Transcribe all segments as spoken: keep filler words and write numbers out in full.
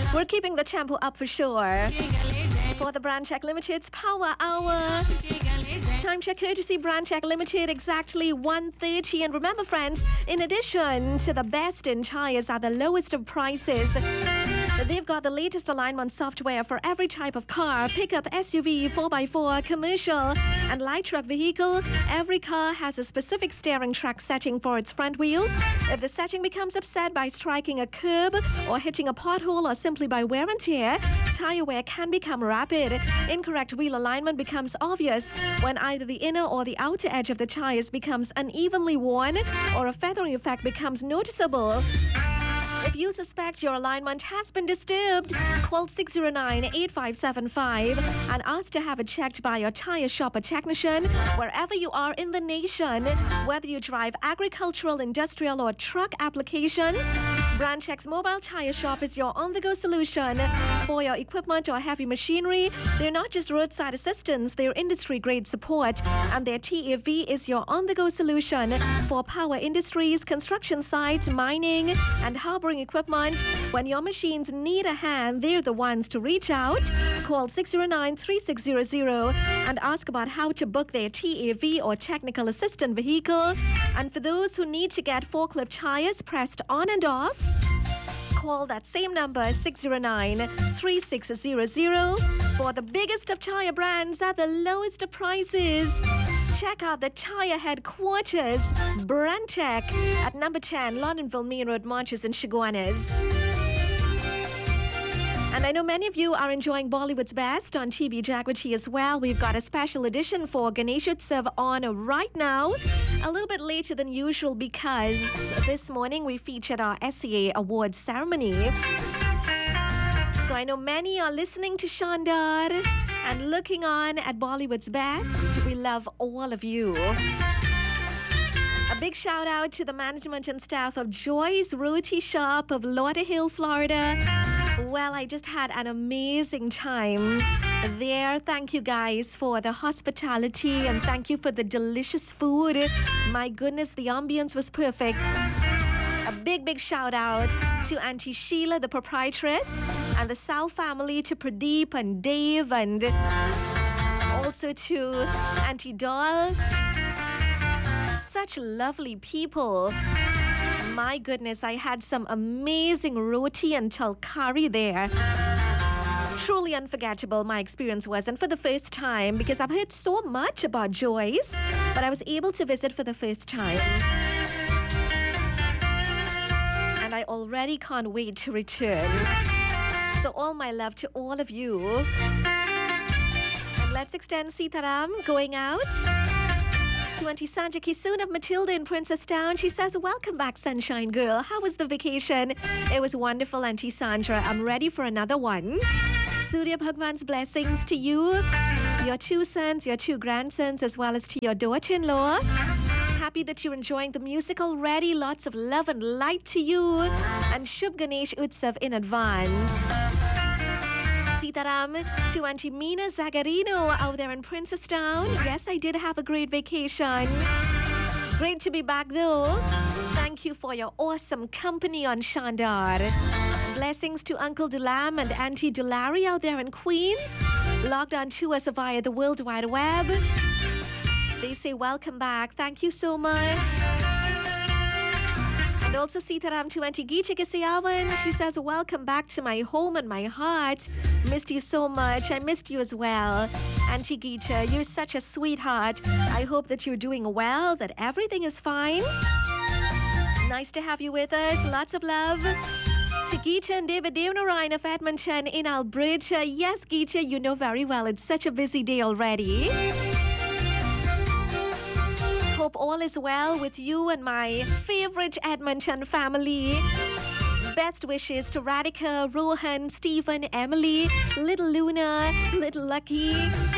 We're keeping the tempo up for sure. For the Brand Check Limited's Power Hour. Time check courtesy Brand Check Limited, exactly one thirty. And remember, friends, in addition to the best in tires are the lowest of prices. They've got the latest alignment software for every type of car, pickup, S U V, four by four, commercial and light truck vehicle. Every car has a specific steering track setting for its front wheels. If the setting becomes upset by striking a curb or hitting a pothole or simply by wear and tear, tire wear can become rapid. Incorrect wheel alignment becomes obvious when either the inner or the outer edge of the tires becomes unevenly worn or a feathering effect becomes noticeable. If you suspect your alignment has been disturbed, call six zero nine, eight five seven five and ask to have it checked by your tire shop or technician wherever you are in the nation. Whether you drive agricultural, industrial or truck applications, Brand Check's mobile tire shop is your on-the-go solution for your equipment or heavy machinery. They're not just roadside assistance, they're industry-grade support, and their T A V is your on-the-go solution for power industries, construction sites, mining and harboring equipment. When your machines need a hand, they're the ones to reach out. Call six zero nine, three six zero zero and ask about how to book their T A V or technical assistant vehicle. And for those who need to get forklift tires pressed on and off, call that same number, six zero nine, three six zero zero. For the biggest of tire brands at the lowest of prices, check out the tire headquarters, Brand Check, at number ten, Londonville Main Road, Marches and Chaguanas. And I know many of you are enjoying Bollywood's Best on T V Jagrati as well. We've got a special edition for Ganesh Utsav on right now, a little bit later than usual because this morning we featured our S C A Awards ceremony. So I know many are listening to Shandar and looking on at Bollywood's Best. We love all of you. A big shout out to the management and staff of Joy's Roti Shop of Lauderhill, Florida. Well, I just had an amazing time there. Thank you guys for the hospitality and thank you for the delicious food. My goodness, the ambience was perfect. A big, big shout out to Auntie Sheila, the proprietress, and the Sao family, to Pradeep and Dave, and also to Auntie Doll. Such lovely people. My goodness, I had some amazing roti and talkari there. Truly unforgettable my experience was, and for the first time, because I've heard so much about Joy's, but I was able to visit for the first time. And I already can't wait to return. So all my love to all of you. And let's extend Sitaram going out to Auntie Sanja Kisoon of Matilda in Princess Town. She says, welcome back, Sunshine Girl. How was the vacation? It was wonderful, Auntie Sandra. I'm ready for another one. Surya Bhagwan's blessings to you, your two sons, your two grandsons, as well as to your daughter-in-law. Happy that you're enjoying the music already. Lots of love and light to you. And Shubh Ganesh Utsav in advance. Sitaram to Auntie Meena Zagarino out there in Princess Town. Yes, I did have a great vacation. Great to be back though. Thank you for your awesome company on Shandar. Blessings to Uncle Dulam and Auntie Dulari out there in Queens. Logged on to us via the World Wide Web. They say welcome back. Thank you so much. And also Sitaram to Auntie Geeta Kasiyawan. She says, welcome back to my home and my heart. Missed you so much. I missed you as well. Auntie Geeta, you're such a sweetheart. I hope that you're doing well, that everything is fine. Nice to have you with us. Lots of love. To Geeta and David Devanarayan of Edmonton in Alberta. Yes, Geeta, you know very well it's such a busy day already. Hope all is well with you and my favorite Edmonton family. Best wishes to Radhika, Rohan, Stephen, Emily, little Luna, little Lucky,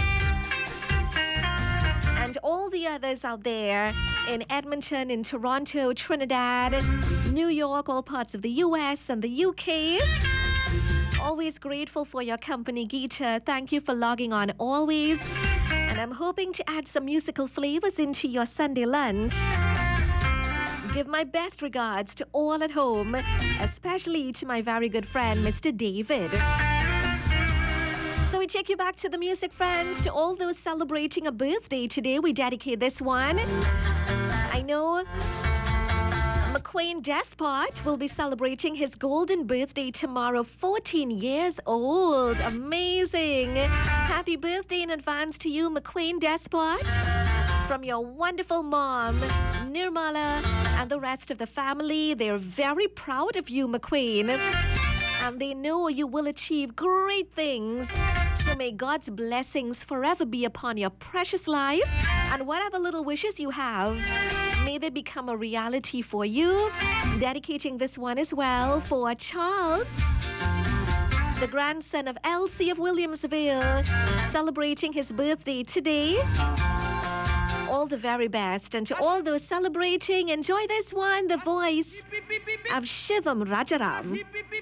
and all the others out there in Edmonton, in Toronto, Trinidad, New York, all parts of the U S and the U K. Always grateful for your company, Geeta. Thank you for logging on always. And I'm hoping to add some musical flavors into your Sunday lunch. Give my best regards to all at home, especially to my very good friend, Mister David. So we take you back to the music, friends. To all those celebrating a birthday today, we dedicate this one. I know McQueen Despot will be celebrating his golden birthday tomorrow, fourteen years old. Amazing. Happy birthday in advance to you, McQueen Despot. From your wonderful mom, Nirmala, and the rest of the family. They're very proud of you, McQueen. And they know you will achieve great things. So may God's blessings forever be upon your precious life. And whatever little wishes you have, may they become a reality for you. Dedicating this one as well for Charles, the grandson of Elsie of Williamsville, celebrating his birthday today. All the very best. And to all those celebrating, enjoy this one, the voice of Shivam Rajaram.